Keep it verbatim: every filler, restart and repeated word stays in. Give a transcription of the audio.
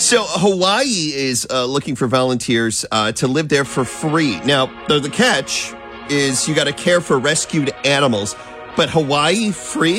So Hawaii is uh, looking for volunteers uh, to live there for free. Now, the, the catch is you got to care for rescued animals, but Hawaii free?